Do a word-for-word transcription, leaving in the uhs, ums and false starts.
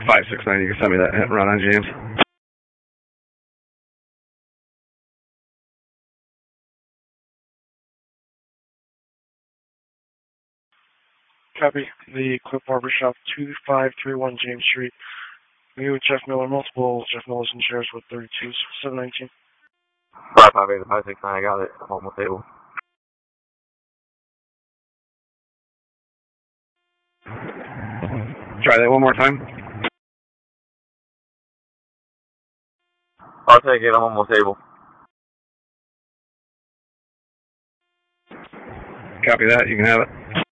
five six nine, you can send me that hit and run on James. Copy. The Clip Barbershop, two five three one James Street. Me with Jeff Miller, multiple Jeff Millers and shares with thirty-two, seven nineteen. five five eight five six nine, I got it. I'm on the table. Try that one more time. I'll take it, I'm on the table. Copy that, you can have it.